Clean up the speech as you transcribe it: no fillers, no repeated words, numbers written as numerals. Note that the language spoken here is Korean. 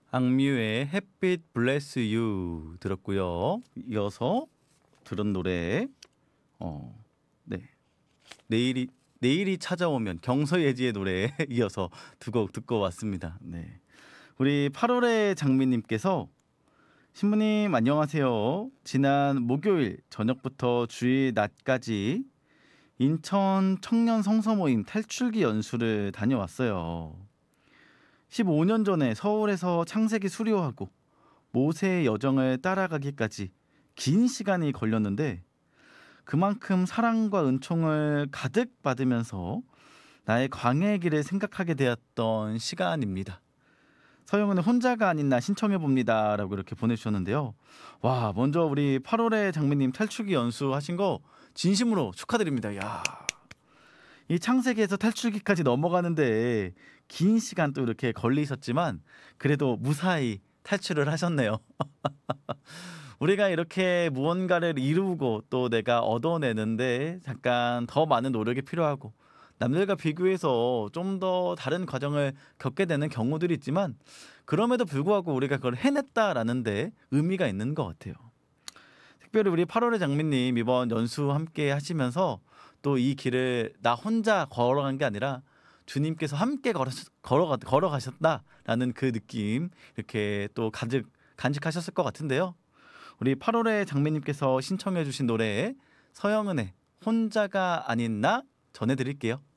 악뮤의 햇빛 블레스 유 들었고요. 이어서 들은 노래 네. 내일이 찾아오면 경서예지의 노래에 이어서 두 곡 듣고 왔습니다. 네. 우리 8월의 장미님께서 신부님 안녕하세요. 지난 목요일 저녁부터 주일 낮까지 인천 청년 성서모임 탈출기 연수를 다녀왔어요. 15년 전에 서울에서 창세기 수료하고 모세의 여정을 따라가기까지 긴 시간이 걸렸는데 그만큼 사랑과 은총을 가득 받으면서 나의 광야의 길을 생각하게 되었던 시간입니다. 서영은의 혼자가 아닌 나 신청해 봅니다 라고 이렇게 보내주셨는데요. 와, 먼저 우리 8월의 장미님 탈출기 연수하신 거 진심으로 축하드립니다. 야, 이 창세기에서 탈출기까지 넘어가는데 긴 시간 또 이렇게 걸리셨지만 그래도 무사히 탈출을 하셨네요. 우리가 이렇게 무언가를 이루고 또 내가 얻어내는데 잠깐 더 많은 노력이 필요하고 남들과 비교해서 좀 더 다른 과정을 겪게 되는 경우들이 있지만 그럼에도 불구하고 우리가 그걸 해냈다라는 데 의미가 있는 것 같아요. 특별히 우리 8월의 장미님 이번 연수 함께 하시면서 또 이 길을 나 혼자 걸어간 게 아니라 주님께서 함께 걸어가셨다라는 그 느낌 이렇게 또 간직하셨을 것 같은데요. 우리 8월의 장미님께서 신청해 주신 노래 서영은의 혼자가 아닌 나 전해드릴게요.